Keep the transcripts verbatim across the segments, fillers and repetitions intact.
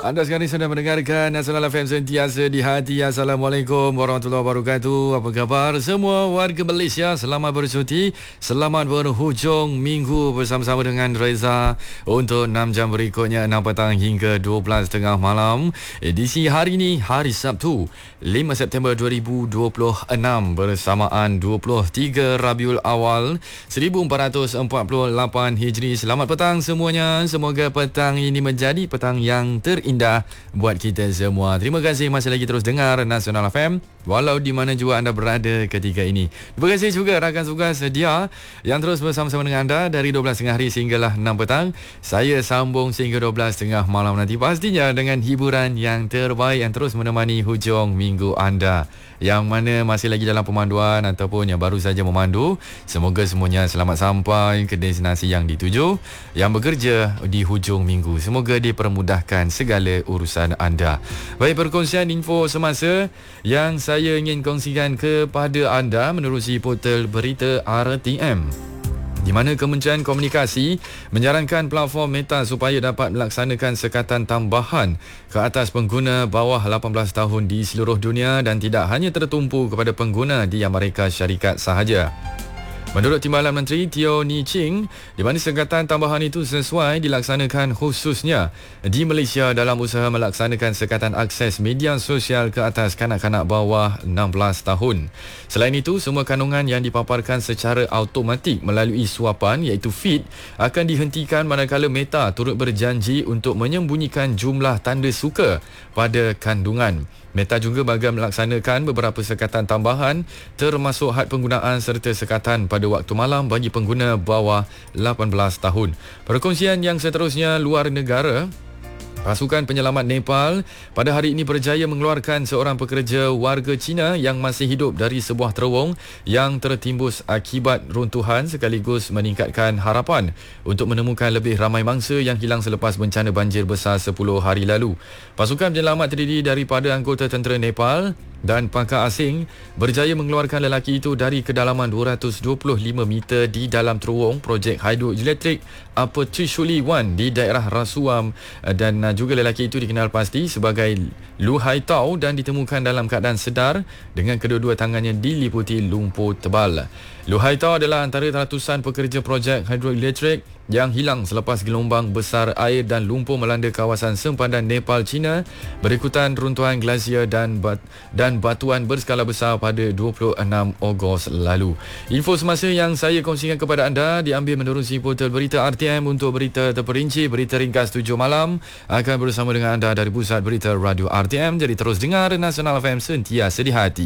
Anda sekarang sedang mendengarkan Nasional F M sentiasa di hati. Assalamualaikum warahmatullahi wabarakatuh. Apa khabar semua warga Malaysia? Selamat bercuti, selamat berhujung minggu bersama-sama dengan Reza untuk enam jam berikutnya, enam petang hingga dua belas tiga puluh malam. Edisi hari ini, hari Sabtu, lima September dua ribu dua puluh enam, bersamaan dua puluh tiga Rabiul Awal seribu empat ratus empat puluh lapan Hijri. Selamat petang semuanya. Semoga petang ini menjadi petang yang terindah indah buat kita semua. Terima kasih masih lagi terus dengar Nasional F M walau di mana juga anda berada ketika ini. Terima kasih juga rakan tugas sedia yang terus bersama-sama dengan anda dari dua belas tengah hari sehinggalah enam petang. Saya sambung sehingga dua belas tengah malam nanti, pastinya dengan hiburan yang terbaik yang terus menemani hujung minggu anda. Yang mana masih lagi dalam pemanduan ataupun yang baru saja memandu, semoga semuanya selamat sampai ke destinasi yang dituju. Yang bekerja di hujung minggu, semoga dipermudahkan segala urusan anda. Baik, perkongsian info semasa yang saya ingin kongsikan kepada anda menerusi portal berita R T M, di mana Kementerian Komunikasi menyarankan platform Meta supaya dapat melaksanakan sekatan tambahan ke atas pengguna bawah lapan belas tahun di seluruh dunia dan tidak hanya tertumpu kepada pengguna di Amerika Syarikat sahaja. Menurut Timbalan Menteri Teo Ni Ching, di mana sekatan tambahan itu sesuai dilaksanakan khususnya di Malaysia dalam usaha melaksanakan sekatan akses media sosial ke atas kanak-kanak bawah enam belas tahun. Selain itu, semua kandungan yang dipaparkan secara automatik melalui suapan iaitu feed akan dihentikan manakala Meta turut berjanji untuk menyembunyikan jumlah tanda suka pada kandungan. Meta juga bakal melaksanakan beberapa sekatan tambahan termasuk had penggunaan serta sekatan pada waktu malam bagi pengguna bawah lapan belas tahun. Perkongsian yang seterusnya, luar negara. Pasukan penyelamat Nepal pada hari ini berjaya mengeluarkan seorang pekerja warga Cina yang masih hidup dari sebuah terowong yang tertimbus akibat runtuhan, sekaligus meningkatkan harapan untuk menemukan lebih ramai mangsa yang hilang selepas bencana banjir besar sepuluh hari lalu. Pasukan penyelamat terdiri daripada anggota tentera Nepal dan pakar asing berjaya mengeluarkan lelaki itu dari kedalaman dua ratus dua puluh lima meter di dalam terowong projek hidroelektrik Upper Trishuli satu di daerah Rasuam, dan juga lelaki itu dikenal pasti sebagai Lu Hai Tau dan ditemukan dalam keadaan sedar dengan kedua-dua tangannya diliputi lumpur tebal. Lu Hai Tau adalah antara ratusan pekerja projek hidroelektrik yang hilang selepas gelombang besar air dan lumpur melanda kawasan sempadan Nepal, China berikutan runtuhan glasier dan bat, dan batuan berskala besar pada dua puluh enam Ogos lalu. Info semasa yang saya kongsikan kepada anda diambil menerusi portal berita R T M. Untuk berita terperinci, berita ringkas tujuh malam akan bersama dengan anda dari pusat berita radio R T M. Jadi terus dengar Nasional F M sentiasa di hati.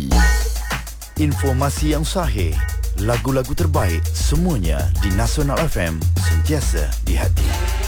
Informasi yang sahih, lagu-lagu terbaik, semuanya di Nasional F M sentiasa di hati.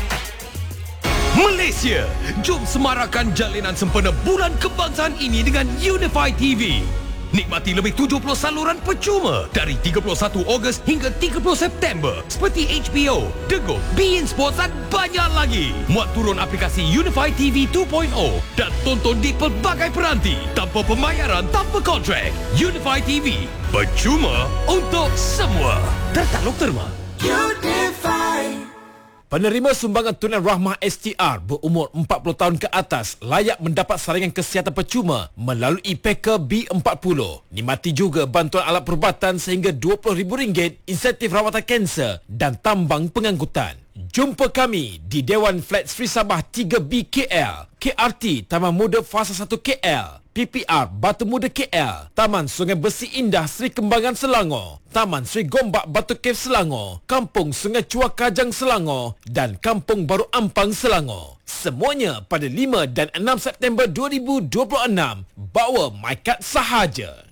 Malaysia, jom semarakan jalinan sempena Bulan Kebangsaan ini dengan Unify T V. Nikmati lebih tujuh puluh saluran percuma dari tiga puluh satu Ogos hingga tiga puluh September seperti H B O, The Go, beIN Sports dan banyak lagi. Muat turun aplikasi Unify T V dua titik kosong dan tonton di pelbagai peranti tanpa pembayaran, tanpa kontrak. Unify T V, percuma untuk semua. Tertaluk terma. Unify. Penerima sumbangan tunai rahmah S T R berumur empat puluh tahun ke atas layak mendapat saringan kesihatan percuma melalui Packer B empat puluh. Nikmati juga bantuan alat perubatan sehingga dua puluh ribu ringgit, insentif rawatan kanser dan tambang pengangkutan. Jumpa kami di Dewan Flat Sri Sabah tiga B K L, K R T Taman Muda Fasa satu K L, P P R Batu Muda K L, Taman Sungai Besi Indah Sri Kembangan Selangor, Taman Sri Gombak Batu Cave Selangor, Kampung Sungai Chua Kajang Selangor dan Kampung Baru Ampang Selangor. Semuanya pada lima dan enam September dua ribu dua puluh enam. Bawa my kad sahaja.